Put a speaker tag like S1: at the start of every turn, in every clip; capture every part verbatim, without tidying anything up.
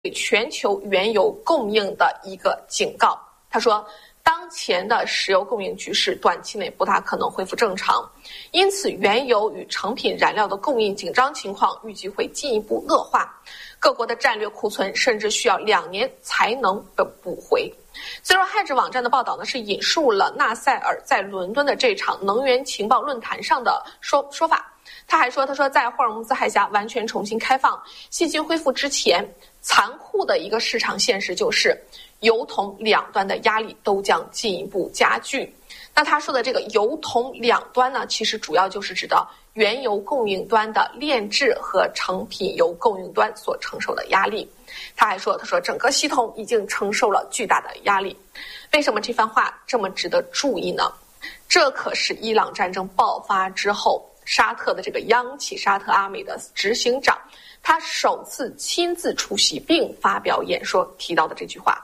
S1: 全球原油供应的一个警告。他说，当前的石油供应局势短期内不大可能恢复正常，因此原油与成品燃料的供应紧张情况预计会进一步恶化，各国的战略库存甚至需要两年才能被补回。Zero Hedge 网站的报道呢，是引述了纳赛尔在伦敦的这场能源情报论坛上的说说法。他还说，他说在霍尔木兹海峡完全重新开放、信心恢复之前，残酷的一个市场现实就是油铜两端的压力都将进一步加剧。那他说的这个油铜两端呢，其实主要就是指的原油供应端的炼制和成品油供应端所承受的压力。他还说，他说整个系统已经承受了巨大的压力。为什么这番话这么值得注意呢？这可是伊朗战争爆发之后，沙特的这个央企沙特阿美的执行长，他首次亲自出席并发表演说提到的这句话。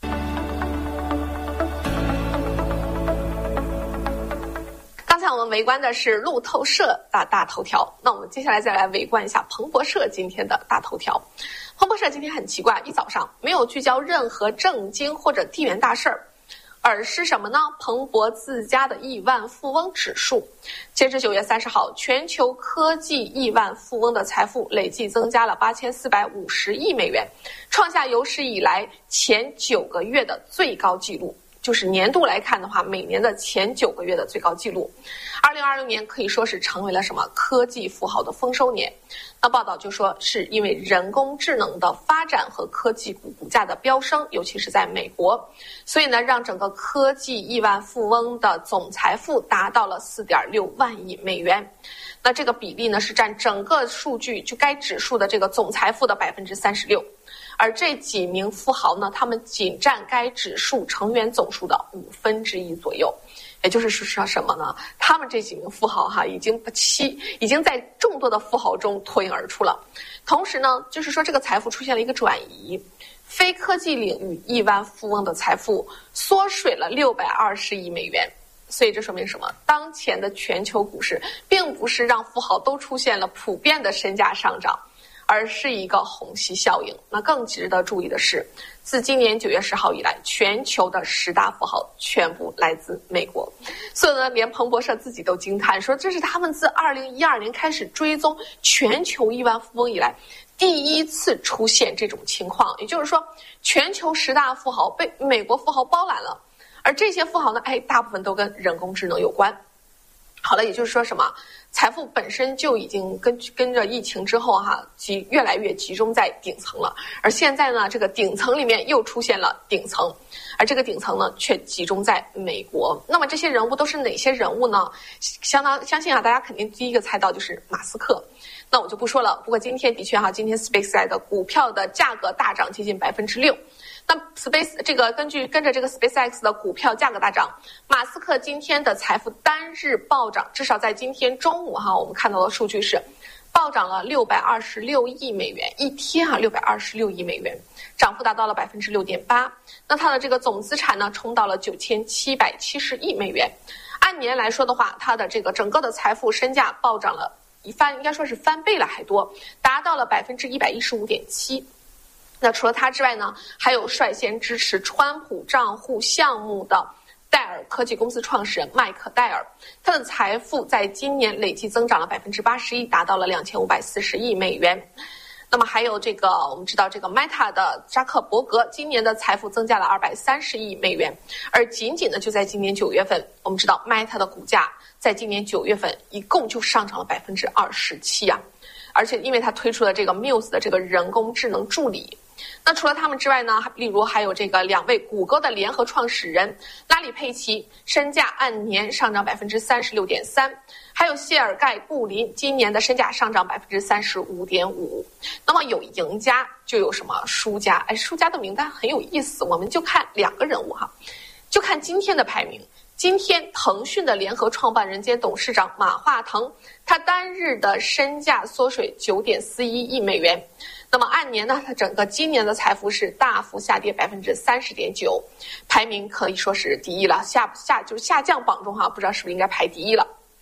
S1: 刚才我们围观的是路透社的大头条，那我们接下来再来围观一下彭博社今天的大头条。彭博社今天很奇怪，一早上没有聚焦任何政经或者地缘大事儿，而是什么呢？彭博自家的亿万富翁指数，截至九月三十号，全球科技亿万富翁的财富累计增加了八千四百五十亿美元，创下有史以来前九个月的最高纪录。就是年度来看的话，每年的前九个月的最高纪录。二零二零年可以说是成为了什么科技富豪的丰收年。那报道就说，是因为人工智能的发展和科技股股价的飙升，尤其是在美国，所以呢，让整个科技亿万富翁的总财富达到了四点六万亿美元。那这个比例呢，是占整个数据就该指数的这个总财富的百分之三十六。而这几名富豪呢，他们仅占该指数成员总数的五分之一左右。也就是说什么呢？他们这几名富豪哈，已经不期已经在众多的富豪中脱颖而出了。同时呢，就是说这个财富出现了一个转移，非科技领域亿万富翁的财富缩水了六百二十亿美元。所以这说明什么？当前的全球股市并不是让富豪都出现了普遍的身价上涨，而是一个虹吸效应。那更值得注意的是，自今年九月十号以来，全球的十大富豪全部来自美国。所以呢，连彭博社自己都惊叹说，这是他们自二零一二年开始追踪全球亿万富翁以来第一次出现这种情况。也就是说，全球十大富豪被美国富豪包揽了，而这些富豪呢，哎，大部分都跟人工智能有关。好了，也就是说什么？财富本身就已经跟跟着疫情之后哈，集越来越集中在顶层了，而现在呢，这个顶层里面又出现了顶层，而这个顶层呢，却集中在美国。那么这些人物都是哪些人物呢？相当相信啊，大家肯定第一个猜到就是马斯克。那我就不说了。不过今天的确哈，今天 SpaceX 的股票的价格大涨接近百分之六。那 Space 这个根据跟着这个 SpaceX 的股票价格大涨，马斯克今天的财富单日暴涨，至少在今天中午哈，我们看到的数据是暴涨了六百二十六亿美元，一天啊六百二十六亿美元，涨幅达到了百分之六点八。那它的这个总资产呢，冲到了九千七百七十亿美元。按年来说的话，它的这个整个的财富身价暴涨了一翻，应该说是翻倍了还多，达到了百分之一百一十五点七。那除了他之外呢，还有率先支持川普账户项目的戴尔科技公司创始人麦克戴尔，他的财富在今年累计增长了百分之八十一，达到了两千五百四十亿美元。那么还有这个，我们知道这个 Meta 的扎克伯格今年的财富增加了二百三十亿美元，而仅仅的就在今年九月份，我们知道 Meta 的股价在今年九月份一共就上涨了百分之二十七啊，而且因为他推出了这个 Muse 的这个人工智能助理。那除了他们之外呢，例如还有这个两位谷歌的联合创始人拉里佩奇，身价按年上涨百分之三十六点三，还有谢尔盖布林今年的身价上涨百分之三十五点五。那么有赢家就有什么输家？哎，输家的名单很有意思，我们就看两个人物哈，就看今天的排名。今天腾讯的联合创办人兼董事长马化腾，他单日的身价缩水九点四一亿美元。那么按年呢，它整个今年的财富是大幅下跌百分之三十点九，排名可以说是第一了，下下就是下降榜中哈，不知道是不是应该排第一了。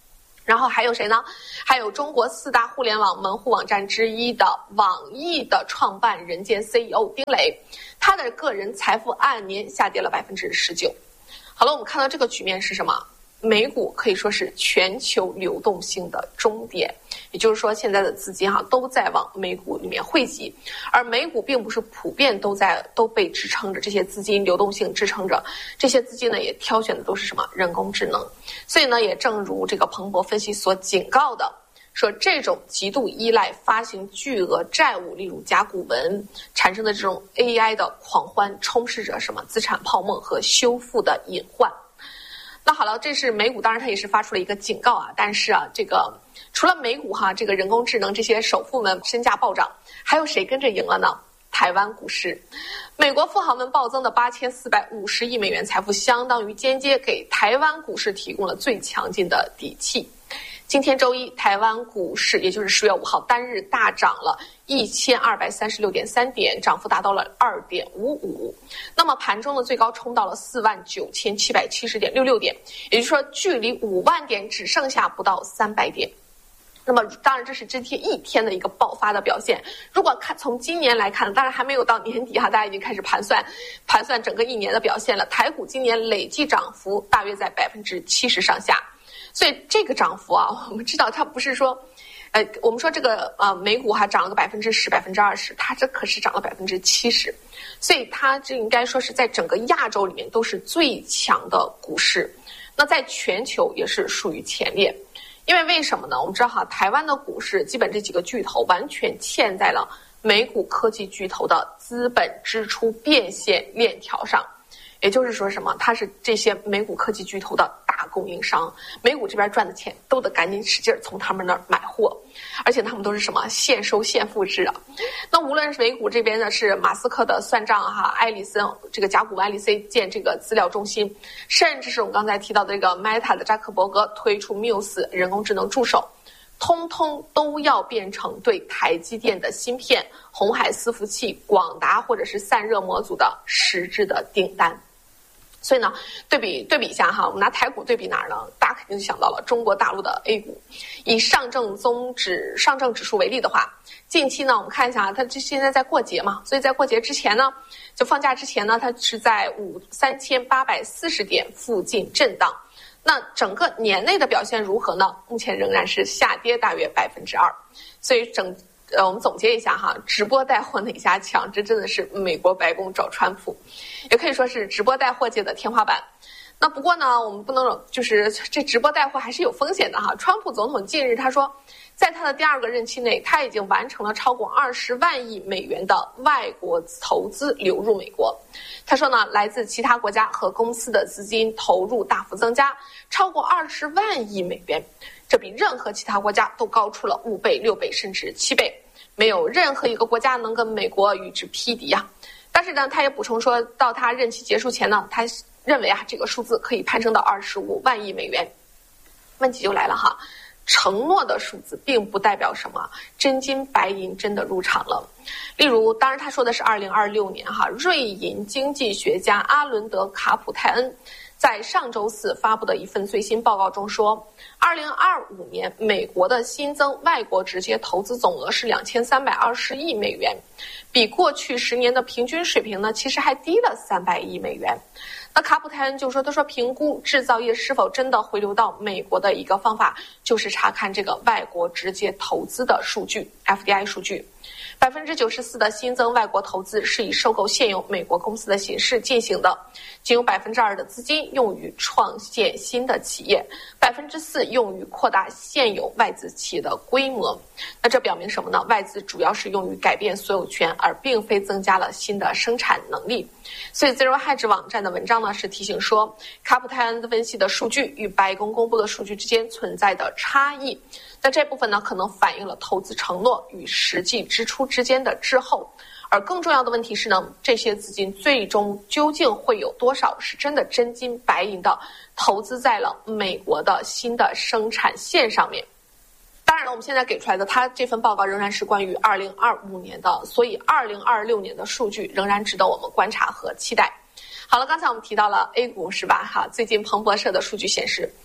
S1: 然后还有谁呢？还有中国四大互联网门户网站之一的网易的创办人兼 C E O 丁磊，他的个人财富按年下跌了百分之十九。好了，我们看到这个局面是什么？美股可以说是全球流动性的终点，也就是说现在的资金哈都在往美股里面汇集，而美股并不是普遍都在都被支撑着，这些资金流动性支撑着，这些资金呢也挑选的都是什么？人工智能。所以呢，也正如这个彭博分析所警告的，说这种极度依赖发行巨额债务，例如甲骨文产生的这种 A I 的狂欢，充斥着什么资产泡沫和修复的隐患。那好了，这是美股，当然它也是发出了一个警告啊。但是啊，这个除了美股哈，这个人工智能这些首富们身价暴涨，还有谁跟着赢了呢？台湾股市，美国富豪们暴增的八千四百五十亿美元财富，相当于间接给台湾股市提供了最强劲的底气。今天周一，台湾股市也就是十月五号单日大涨了一千二百三十六点三点，涨幅达到了二点五五。那么盘中的最高冲到了四万九千七百七十点六六点，也就是说距离五万点只剩下不到三百点。那么当然这是这天一天的一个爆发的表现。如果看从今年来看，当然还没有到年底哈，大家已经开始盘算盘算整个一年的表现了。台股今年累计涨幅大约在百分之七十上下。所以这个涨幅啊，我们知道它不是说，呃，我们说这个呃美股还涨了个百分之十、百分之二十，它这可是涨了百分之七十，所以它这应该说是在整个亚洲里面都是最强的股市，那在全球也是属于前列。因为为什么呢？我们知道哈，台湾的股市基本这几个巨头完全嵌在了美股科技巨头的资本支出变现链条上。也就是说什么？它是这些美股科技巨头的大供应商，美股这边赚的钱都得赶紧使劲从他们那儿买货，而且他们都是什么现收现付制啊。那无论是美股这边呢，是马斯克的算账哈，埃里森这个甲骨文埃里森建这个资料中心，甚至是我们刚才提到的这个 Meta 的扎克伯格推出 Muse 人工智能助手，通通都要变成对台积电的芯片、鸿海伺服器、广达或者是散热模组的实质的订单。所以呢，对比对比一下哈，我们拿台股对比哪儿呢？大家肯定就想到了中国大陆的 A 股。以上证综指上证指数为例的话，近期呢，我们看一下，它这现在在过节嘛，所以在过节之前呢，就放假之前呢，它是在五三千八百四十点附近震荡。那整个年内的表现如何呢？目前仍然是下跌大约百分之二。所以整呃，我们总结一下哈，直播带货哪家强？这真的是美国白宫找川普，也可以说是直播带货界的天花板。那不过呢，我们不能就是这直播带货还是有风险的哈。川普总统近日他说，在他的第二个任期内，他已经完成了超过二十万亿美元的外国投资流入美国。他说呢，来自其他国家和公司的资金投入大幅增加，超过二十万亿美元。这比任何其他国家都高出了五倍、六倍甚至七倍，没有任何一个国家能跟美国与之匹敌啊！但是呢，他也补充说，到他任期结束前呢，他认为啊，这个数字可以攀升到二十五万亿美元。问题就来了哈，承诺的数字并不代表什么真金白银真的入场了。例如，当然他说的是二零二六年哈，瑞银经济学家阿伦德·卡普泰恩在上周四发布的一份最新报告中说，二零二五年美国的新增外国直接投资总额是两千三百二十亿美元，比过去十年的平均水平呢，其实还低了三百亿美元。那卡普泰恩就说，他说评估制造业是否真的回流到美国的一个方法，就是查看这个外国直接投资的数据 F D I 数据。百分之九十四的新增外国投资是以收购现有美国公司的形式进行的，仅有百分之二的资金用于创建新的企业，百分之四用于扩大现有外资企业的规模。那这表明什么呢？外资主要是用于改变所有权，而并非增加了新的生产能力。所以 Zero Hedge 网站的文章呢是提醒说，卡普泰恩分析的数据与白宫公布的数据之间存在的差异。那这部分呢，可能反映了投资承诺与实际支出之间的滞后，而更重要的问题是呢，这些资金最终究竟会有多少是真的真金白银的投资在了美国的新的生产线上面？当然了，我们现在给出来的它这份报告仍然是关于二零二五年的，所以二零二六年的数据仍然值得我们观察和期待。好了，刚才我们提到了 A 股是吧？哈，最近彭博社的数据显示，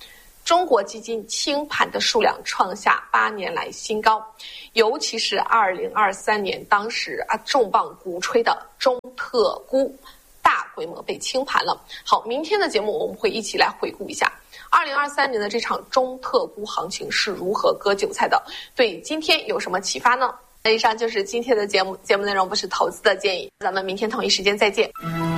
S1: 中国基金清盘的数量创下八年来新高，尤其是二零二三年，当时啊重磅鼓吹的中特估大规模被清盘了。好，明天的节目我们会一起来回顾一下二零二三年的这场中特估行情是如何割韭菜的，对今天有什么启发呢？那以上就是今天的节目，节目内容不是投资的建议，咱们明天同一时间再见。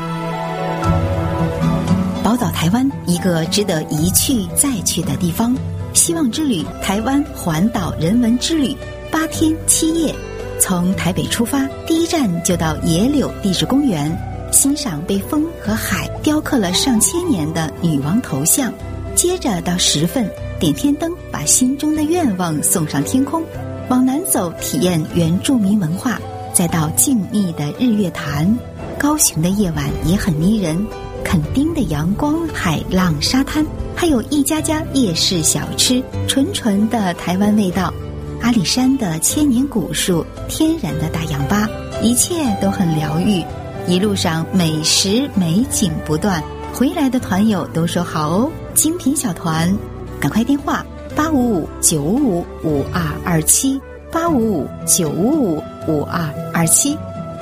S2: 宝岛台湾，一个值得一去再去的地方。希望之旅台湾环岛人文之旅，八天七夜，从台北出发，第一站就到野柳地质公园，欣赏被风和海雕刻了上千年的女王头像，接着到十份点天灯，把心中的愿望送上天空，往南走体验原住民文化，再到静谧的日月潭。高雄的夜晚也很迷人，垦丁的阳光、海浪、沙滩，还有一家家夜市小吃，纯纯的台湾味道。阿里山的千年古树，天然的大氧吧，一切都很疗愈。一路上美食美景不断，回来的团友都说好哦。精品小团，赶快电话八五五九五五五二二七八五五九五五五二二七。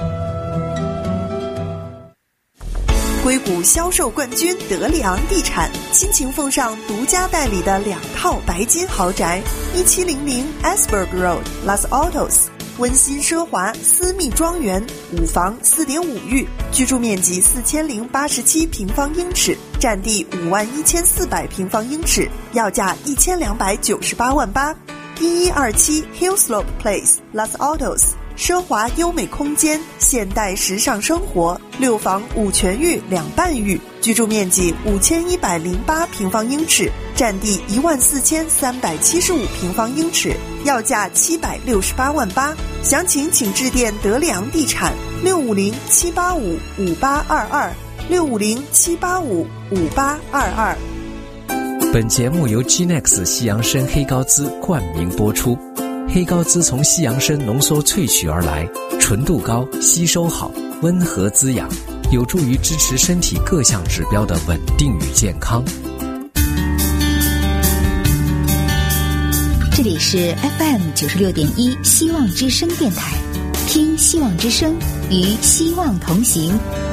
S3: 硅谷销售冠军德里昂地产倾情奉上独家代理的两套白金豪宅，一七零零 Asberg Road Los Altos， 温馨奢华私密庄园，五房 四点五 浴，居住面积四千零八十七平方英尺，占地五万一千四百平方英尺，要价一千两百九十八万八。一一二七 Hillslope Place Los Altos，奢华优美空间，现代时尚生活，六房五全浴两半浴，居住面积五千一百零八平方英尺，占地一万四千三百七十五平方英尺，要价七百六十八万八。详情请致电德里昂地产六五零七八五五八二二六五零七八五五八二二。
S4: 本节目由 G N E X 西洋参黑高滋冠名播出。黑高滋从西洋参浓缩萃取而来，纯度高，吸收好，温和滋养，有助于支持身体各项指标的稳定与健康。
S2: 这里是 F M 九十六点一希望之声电台，听希望之声，与希望同行。